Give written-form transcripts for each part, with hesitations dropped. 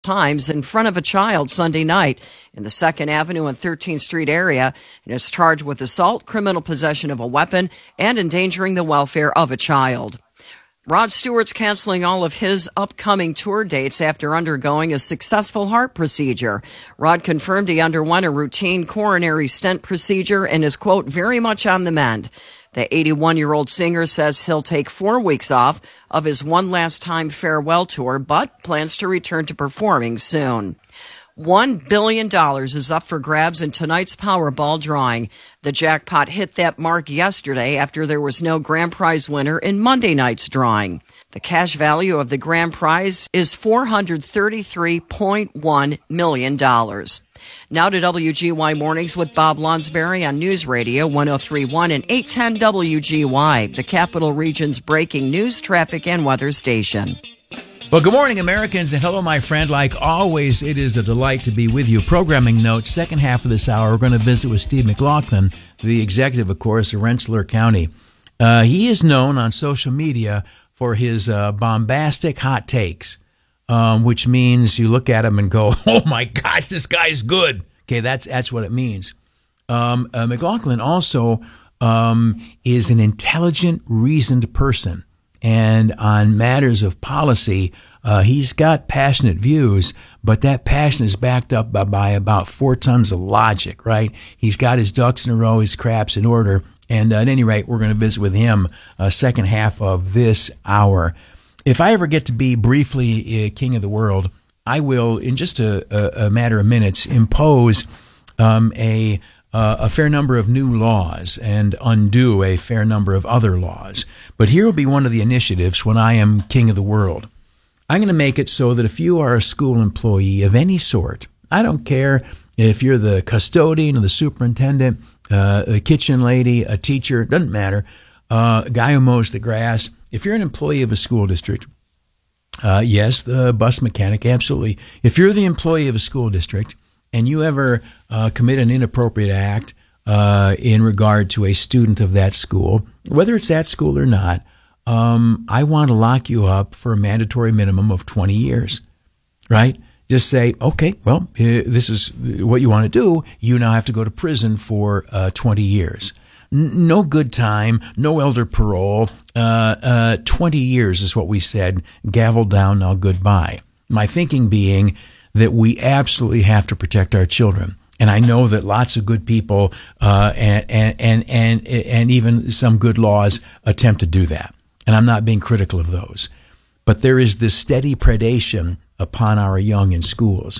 times in front of a child Sunday night in the 2nd Avenue and 13th Street area and is charged with assault, criminal possession of a weapon, and endangering the welfare of a child. Rod Stewart's canceling all of his upcoming tour dates after undergoing a successful heart procedure. Rod confirmed he underwent a routine coronary stent procedure and is, quote, very much on the mend. The 81-year-old singer says he'll take 4 weeks off of his one last time farewell tour, but plans to return to performing soon. $1 billion is up for grabs in tonight's Powerball drawing. The jackpot hit that mark yesterday after there was no grand prize winner in Monday night's drawing. The cash value of the grand prize is $433.1 million. Now to WGY Mornings with Bob Lonsberry on News Radio 103.1 and 810 WGY, the Capital Region's breaking news, traffic, and weather station. Well, good morning, Americans, and hello, my friend. Like always, it is a delight to be with you. Programming notes, second half of this hour, we're going to visit with Steve McLaughlin, the executive, of course, of Rensselaer County. He is known on social media for his bombastic hot takes, which means you look at him and go, oh, my gosh, this guy's good. Okay, that's what it means. McLaughlin also is an intelligent, reasoned person. And on matters of policy, he's got passionate views, but that passion is backed up by about 4 tons of logic, right? He's got his ducks in a row, his craps in order. And at any rate, we're going to visit with him second half of this hour. If I ever get to be briefly king of the world, I will, in just a matter of minutes, impose a fair number of new laws and undo a fair number of other laws. But here will be one of the initiatives when I am king of the world. I'm going to make it so that if you are a school employee of any sort, I don't care if you're the custodian or the superintendent, a kitchen lady, a teacher, doesn't matter, a guy who mows the grass, if you're an employee of a school district, yes, the bus mechanic, absolutely. If you're the employee of a school district, and you ever commit an inappropriate act in regard to a student of that school, whether it's that school or not, I want to lock you up for a mandatory minimum of 20 years, right? Just say, okay, well, this is what you want to do. You now have to go to prison for 20 years. No good time, no elder parole. 20 years is what we said. Gavel down, now goodbye. My thinking being that we absolutely have to protect our children. And I know that lots of good people and even some good laws attempt to do that. And I'm not being critical of those. But there is this steady predation upon our young in schools.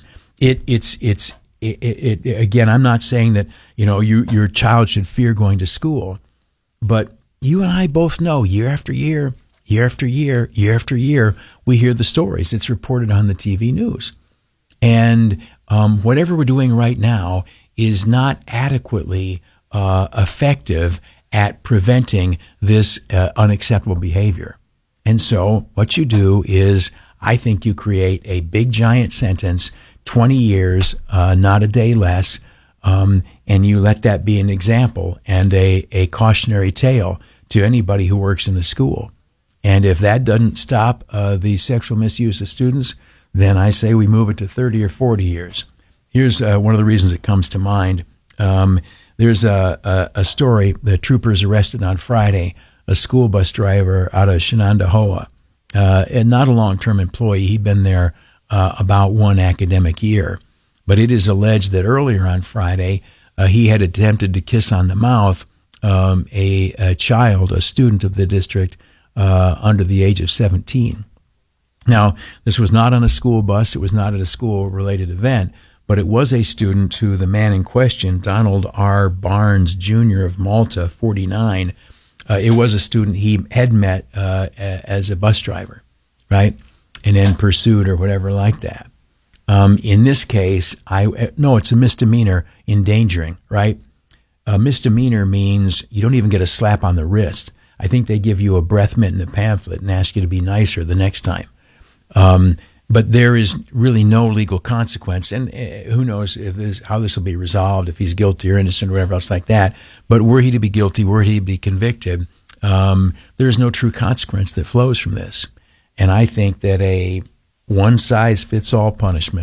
Again, I'm not saying that, your child should fear going to school, but you and I both know year after year, year after year, year after year, we hear the stories. It's reported on the TV news. And whatever we're doing right now is not adequately effective at preventing this unacceptable behavior. And so what you do is, I think you create a big giant sentence, 20 years, not a day less, and you let that be an example and a cautionary tale to anybody who works in the school. And if that doesn't stop the sexual misuse of students, then I say we move it to 30 or 40 years. Here's one of the reasons it comes to mind. There's a story. The troopers arrested on Friday a school bus driver out of Shenandoah, and not a long-term employee. He'd been there about 1 academic year. But it is alleged that earlier on Friday, he had attempted to kiss on the mouth a child, a student of the district, under the age of 17. Now, this was not on a school bus. It was not at a school-related event, but it was a student who the man in question, Donald R. Barnes, Jr. of Malta, 49, it was a student he had met as a bus driver, right, and then pursued or whatever like that. In this case, it's a misdemeanor, endangering, right? A misdemeanor means you don't even get a slap on the wrist. I think they give you a breath mint in the pamphlet and ask you to be nicer the next time. But there is really no legal consequence, and who knows how this will be resolved, if he's guilty or innocent or whatever else like that. But were he to be guilty, were he to be convicted, there is no true consequence that flows from this. And I think that one-size-fits-all punishment.